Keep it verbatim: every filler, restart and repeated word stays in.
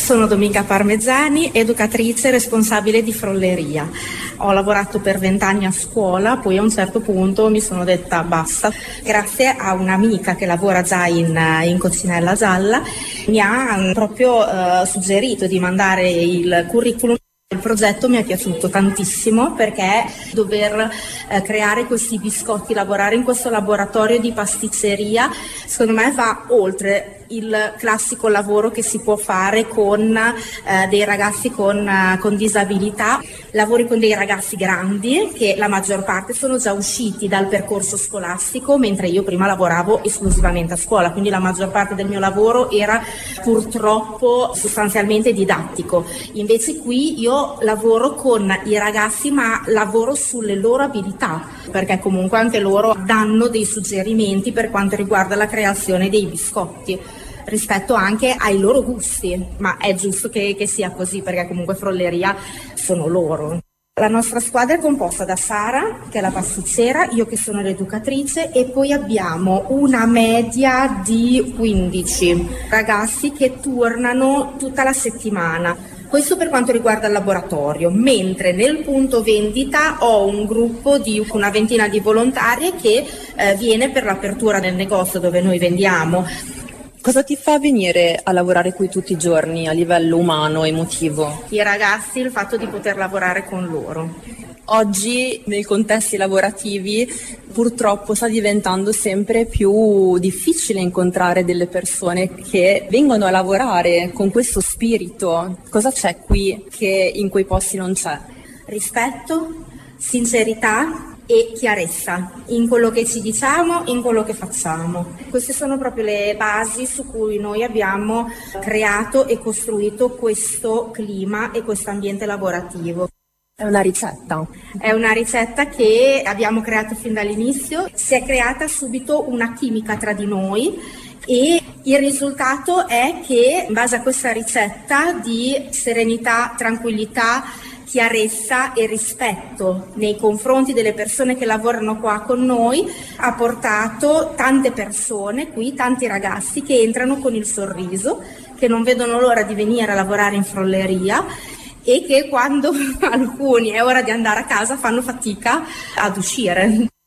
Sono Dominica Parmezzani, educatrice responsabile di Frolleria. Ho lavorato per vent'anni a scuola, poi a un certo punto mi sono detta basta. Grazie a un'amica che lavora già in, in Coccinella Gialla, mi ha proprio eh, suggerito di mandare il curriculum. Il progetto mi è piaciuto tantissimo perché dover eh, creare questi biscotti, lavorare in questo laboratorio di pasticceria, secondo me va oltre il classico lavoro che si può fare con eh, dei ragazzi con, uh, con disabilità. Lavori con dei ragazzi grandi che la maggior parte sono già usciti dal percorso scolastico, mentre io prima lavoravo esclusivamente a scuola, quindi la maggior parte del mio lavoro era purtroppo sostanzialmente didattico. Invece qui io lavoro con i ragazzi, ma lavoro sulle loro abilità, perché comunque anche loro danno dei suggerimenti per quanto riguarda la creazione dei biscotti, rispetto anche ai loro gusti, ma è giusto che, che sia così perché comunque Frolleria sono loro. La nostra squadra è composta da Sara, che è la pasticcera, io che sono l'educatrice, e poi abbiamo una media di quindici ragazzi che turnano tutta la settimana. Questo per quanto riguarda il laboratorio, mentre nel punto vendita ho un gruppo di una ventina di volontarie che eh, viene per l'apertura del negozio dove noi vendiamo. Cosa ti fa venire a lavorare qui tutti i giorni a livello umano, emotivo? I ragazzi, il fatto di poter lavorare con loro. Oggi nei contesti lavorativi purtroppo sta diventando sempre più difficile incontrare delle persone che vengono a lavorare con questo spirito. Cosa c'è qui che in quei posti non c'è? Rispetto, sincerità e chiarezza in quello che ci diciamo, in quello che facciamo. Queste sono proprio le basi su cui noi abbiamo creato e costruito questo clima e questo ambiente lavorativo. È una ricetta? È una ricetta che abbiamo creato fin dall'inizio. Si è creata subito una chimica tra di noi e il risultato è che in base a questa ricetta di serenità, tranquillità, chiarezza e rispetto nei confronti delle persone che lavorano qua con noi ha portato tante persone qui, tanti ragazzi che entrano con il sorriso, che non vedono l'ora di venire a lavorare in Frolleria e che quando alcuni è ora di andare a casa fanno fatica ad uscire.